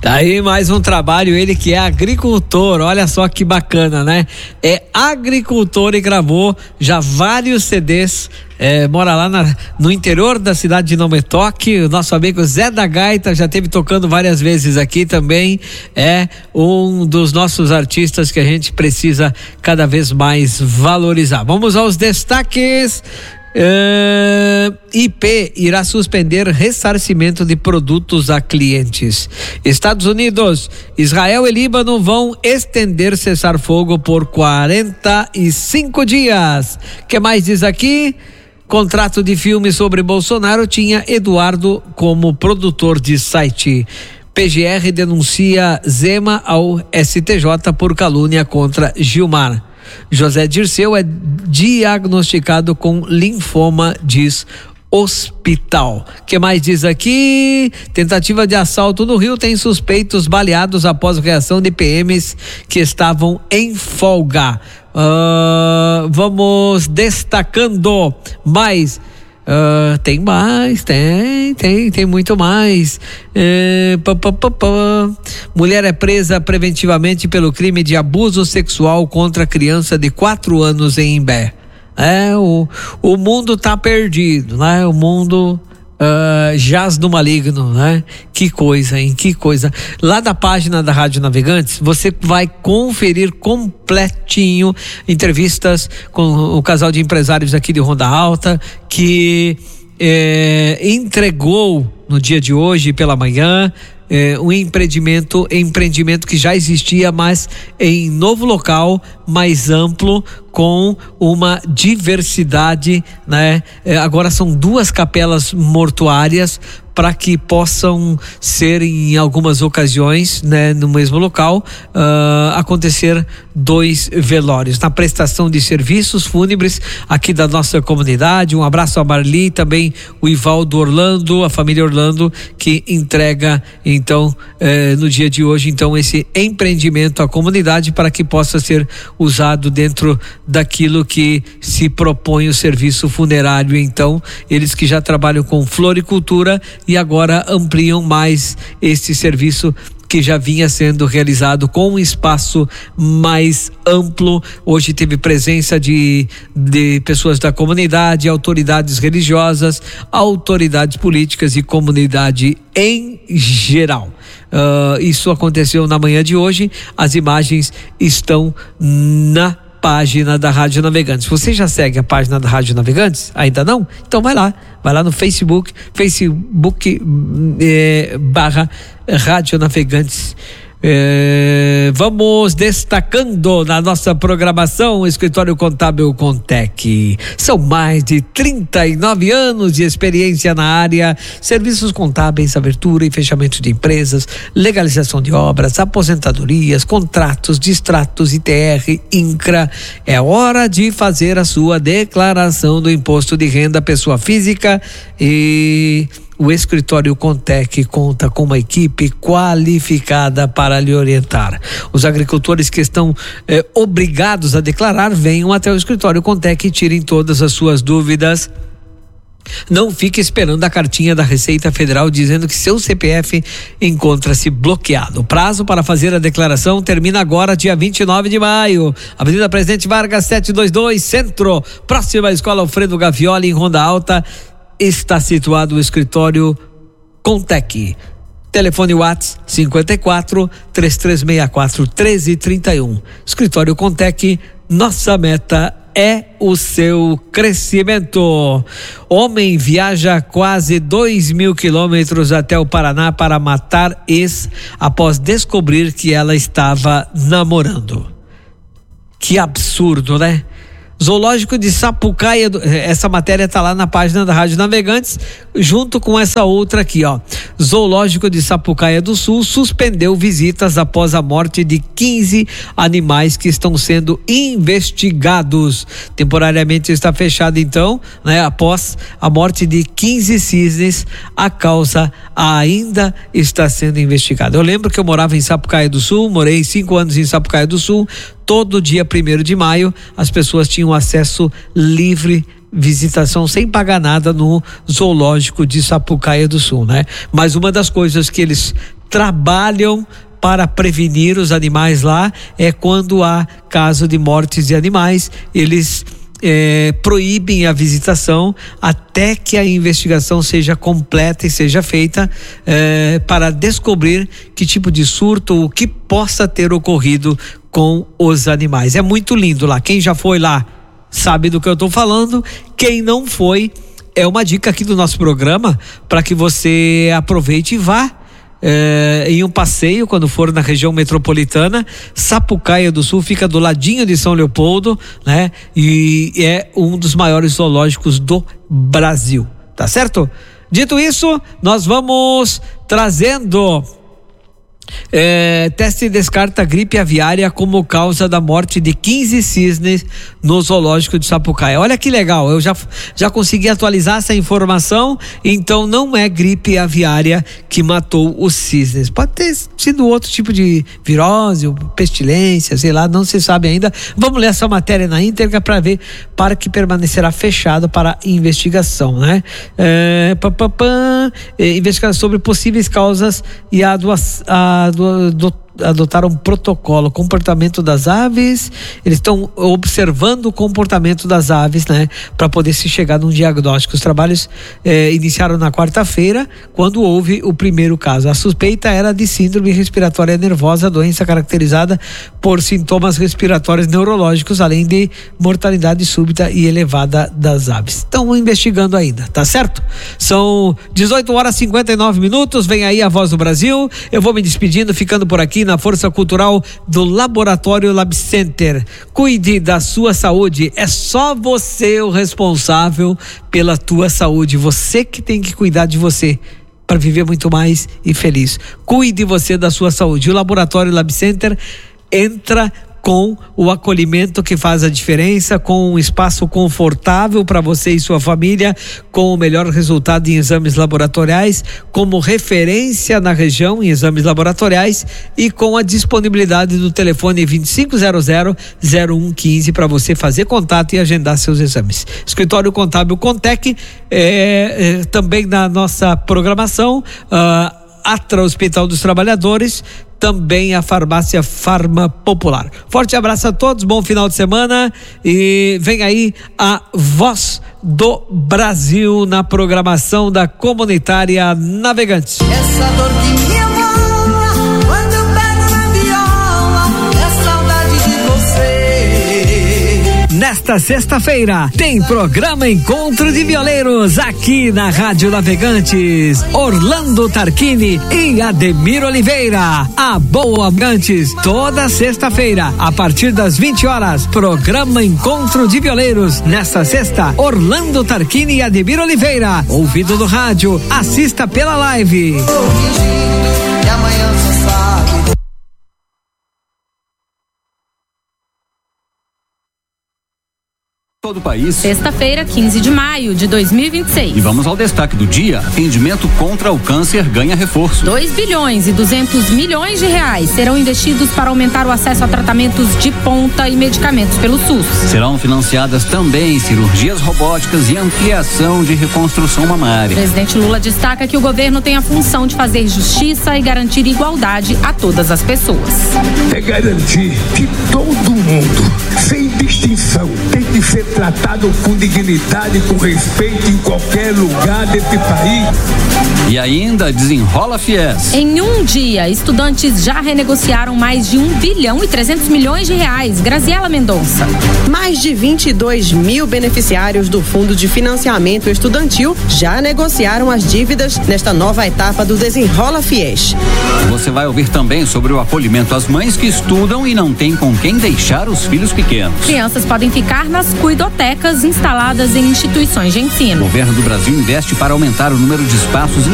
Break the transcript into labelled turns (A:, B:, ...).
A: Daí mais um trabalho, ele que é agricultor, olha só que bacana, né? É agricultor e gravou já vários CDs, mora lá no interior da cidade de Nome Toque. O nosso amigo Zé da Gaita já esteve tocando várias vezes aqui também, é um dos nossos artistas que a gente precisa cada vez mais valorizar. Vamos aos destaques. IP irá suspender ressarcimento de produtos a clientes. Estados Unidos, Israel e Líbano vão estender cessar-fogo por 45 dias. Que mais diz aqui? Contrato de filme sobre Bolsonaro tinha Eduardo como produtor de site. PGR denuncia Zema ao STJ por calúnia contra Gilmar. José Dirceu é diagnosticado com linfoma, diz hospital. Que mais diz aqui? Tentativa de assalto no Rio tem suspeitos baleados após reação de PMs que estavam em folga. Vamos destacando mais. Tem mais, tem muito mais. Mulher é presa preventivamente pelo crime de abuso sexual contra criança de 4 anos em Imbé. O mundo tá perdido, né? O mundo jaz do maligno, né? Que coisa, hein? Que coisa. Lá da página da Rádio Navegantes, você vai conferir completinho entrevistas com o casal de empresários aqui de Ronda Alta, que entregou no dia de hoje pela manhã um empreendimento que já existia, mas em novo local, mais amplo, com uma diversidade, né? Agora são 2 capelas mortuárias para que possam ser em algumas ocasiões, né, no mesmo local, acontecer 2 velórios na prestação de serviços fúnebres aqui da nossa comunidade. Um abraço a Marli, também o Ivaldo Orlando, a família Orlando, que entrega então no dia de hoje então esse empreendimento à comunidade para que possa ser usado dentro daquilo que se propõe o serviço funerário. Então, eles que já trabalham com floricultura e agora ampliam mais este serviço que já vinha sendo realizado com um espaço mais amplo. Hoje teve presença de pessoas da comunidade, autoridades religiosas, autoridades políticas e comunidade em geral. Isso aconteceu na manhã de hoje. As imagens estão na página da Rádio Navegantes. Você já segue a página da Rádio Navegantes? Ainda não? Então vai lá no Facebook barra Rádio Navegantes. Vamos destacando na nossa programação o Escritório Contábil Contec. São mais de 39 anos de experiência na área, serviços contábeis, abertura e fechamento de empresas, legalização de obras, aposentadorias, contratos, distratos, ITR, INCRA. É hora de fazer a sua declaração do imposto de renda pessoa física e o Escritório Contec conta com uma equipe qualificada para lhe orientar. Os agricultores que estão obrigados a declarar, venham até o Escritório Contec e tirem todas as suas dúvidas. Não fique esperando a cartinha da Receita Federal dizendo que seu CPF encontra-se bloqueado. O prazo para fazer a declaração termina agora, dia 29 de maio. Avenida Presidente Vargas, 722, Centro, próxima à Escola Alfredo Gavioli, em Ronda Alta, está situado o Escritório Contec. Telefone WhatsApp 54-3364-1331. Escritório Contec, nossa meta é o seu crescimento. Homem viaja quase 2.000 quilômetros até o Paraná para matar ex após descobrir que ela estava namorando. Que absurdo, né? Zoológico de Sapucaia, essa matéria está lá na página da Rádio Navegantes, junto com essa outra aqui, ó. Zoológico de Sapucaia do Sul suspendeu visitas após a morte de 15 animais que estão sendo investigados. Temporariamente está fechado então, né? Após a morte de 15 cisnes, a causa ainda está sendo investigada. Eu lembro que eu morava em Sapucaia do Sul, morei 5 anos em Sapucaia do Sul. Todo dia 1º de maio as pessoas tinham acesso livre, visitação sem pagar nada no Zoológico de Sapucaia do Sul, né? Mas uma das coisas que eles trabalham para prevenir os animais lá. É quando há caso de mortes de animais, eles proíbem a visitação até que a investigação seja completa e seja feita para descobrir que tipo de surto, o que possa ter ocorrido com os animais. É muito lindo lá. Quem já foi lá sabe do que eu estou falando. Quem não foi, é uma dica aqui do nosso programa para que você aproveite e vá em um passeio quando for na região metropolitana. Sapucaia do Sul fica do ladinho de São Leopoldo, né? E é um dos maiores zoológicos do Brasil, tá certo? Dito isso, nós vamos trazendo teste descarta gripe aviária como causa da morte de 15 cisnes no zoológico de Sapucaia. Olha que legal, eu já consegui atualizar essa informação. Então não é gripe aviária que matou os cisnes, pode ter sido outro tipo de virose, pestilência, sei lá, não se sabe ainda. Vamos ler essa matéria na íntegra para ver, para que permanecerá fechado para investigação, né? Investigação sobre possíveis causas e adotaram um protocolo, comportamento das aves. Eles estão observando o comportamento das aves, né, para poder se chegar num diagnóstico. Os trabalhos iniciaram na quarta-feira, quando houve o primeiro caso. A suspeita era de síndrome respiratória nervosa, doença caracterizada por sintomas respiratórios neurológicos, além de mortalidade súbita e elevada das aves. Estão investigando ainda, tá certo? São 18h59. Vem aí a Voz do Brasil. Eu vou me despedindo, ficando por aqui na Força Cultural do Laboratório Lab Center. Cuide da sua saúde, é só você o responsável pela tua saúde, você que tem que cuidar de você para viver muito mais e feliz. Cuide você da sua saúde. O Laboratório Lab Center entra com o acolhimento que faz a diferença, com um espaço confortável para você e sua família, com o melhor resultado em exames laboratoriais, como referência na região em exames laboratoriais, e com a disponibilidade do telefone 2500-0115 para você fazer contato e agendar seus exames. Escritório Contábil Contec também na nossa programação, Atra Hospital dos Trabalhadores, também a farmácia Farma Popular. Forte abraço a todos, bom final de semana, e vem aí a Voz do Brasil na programação da Comunitária Navegantes.
B: Essa dor que me amola quando eu pego na viola, é saudade de você.
A: Nesta sexta-feira tem programa Encontro de Violeiros aqui na Rádio Navegantes. Orlando Tarquini e Ademir Oliveira. A Boa Navegantes, toda sexta-feira, a partir das 20 horas. Programa Encontro de Violeiros. Nesta sexta, Orlando Tarquini e Ademir Oliveira. Ouvido no rádio, assista pela live.
B: E amanhã só sabe.
C: Todo o país.
D: Sexta-feira, 15 de maio de 2026.
C: E vamos ao destaque do dia. Atendimento contra o câncer ganha reforço.
D: 2 bilhões e 200 milhões de reais serão investidos para aumentar o acesso a tratamentos de ponta e medicamentos pelo SUS.
C: Serão financiadas também cirurgias robóticas e ampliação de reconstrução mamária.
D: O presidente Lula destaca que o governo tem a função de fazer justiça e garantir igualdade a todas as pessoas.
E: É garantir que todo mundo, sem distinção, tem que ser tratado com dignidade, com respeito em qualquer lugar desse país.
C: E ainda Desenrola Fies.
D: Em um dia, estudantes já renegociaram mais de 1 bilhão e 300 milhões de reais. Graziela Mendonça.
F: Mais de 22 mil beneficiários do Fundo de Financiamento Estudantil já negociaram as dívidas nesta nova etapa do Desenrola Fies.
C: Você vai ouvir também sobre o acolhimento às mães que estudam e não têm com quem deixar os filhos pequenos.
D: Crianças podem ficar nas cuidotecas instaladas em instituições de ensino.
C: O governo do Brasil investe para aumentar o número de espaços